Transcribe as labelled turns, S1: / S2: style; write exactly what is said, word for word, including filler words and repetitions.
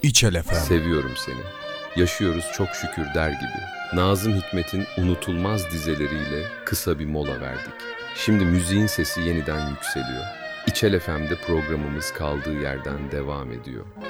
S1: İçel efendim.
S2: Seviyorum seni. Yaşıyoruz çok şükür der gibi. Nazım Hikmet'in unutulmaz dizeleriyle kısa bir mola verdik. Şimdi müziğin sesi yeniden yükseliyor. İçel F M'de programımız kaldığı yerden devam ediyor.